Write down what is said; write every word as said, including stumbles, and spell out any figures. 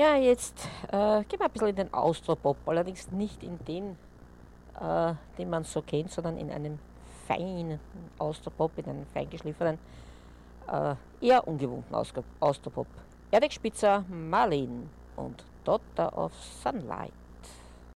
Ja, jetzt äh, gehen wir ein bisschen in den Austropop, allerdings nicht in den, äh, den man so kennt, sondern in einem feinen Austropop, in einem feingeschliffenen, äh, eher ungewohnten Ausg- Austropop. Erdek Spitzer, Marlene und Daughter of Sunlight.